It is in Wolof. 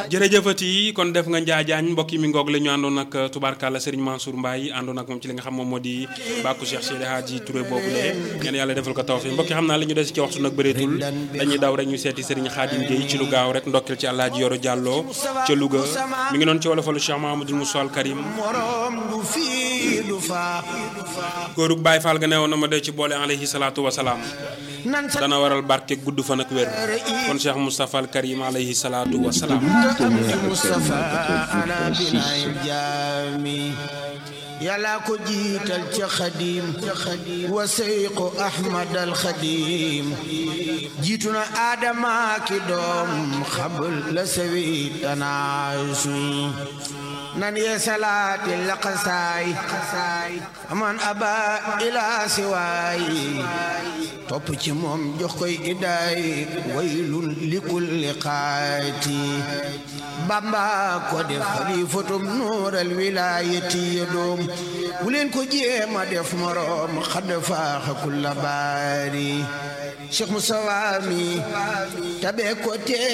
jërëjëfati kon def nga njaajaañ mbokk yi mi ngoog la ñu àndoon ak tubaarkàlla Serigne Mansour Mbaye àndoon ak moom ci li nga xam moom moo di bàkku Cheikh Seydi Hadji Touré boobule ñaan yàlla defal ko tawfiq mbokk yi xam naa li ñu des ci waxtu nag bëreetul dañuy daw rek ñu seeti Serigne Khadim Gueye ci lu gaaw rek ndokkeel ci Alaaji Yoro Diallo ca Louga mi ngi noonu ci wolofalu Cheikh Mahamadou Moussa Al Karim góorug Baye Fall ga newoon na ma dee ci boole alayhi salaatu wasalaam dana waral barke gudd fan ak wér kon Cheikh Moustapha Al Karim alayhi salaatu wasalaam yàlla ko jiital ca xadim wa seyqu ahmad al xadim jiitu na aadama ki doom xabul la sawi tanaasu nan yee salaati laqasaay aman aba ila siwaay topp ci moom jox koy idaay waylun likulli qaati Bamba ko def xalifatum nuural wilaayati ya doom bu leen ko jéema def moroom xad faaxa kulla baari Cheikh Moussa mi tabe ko te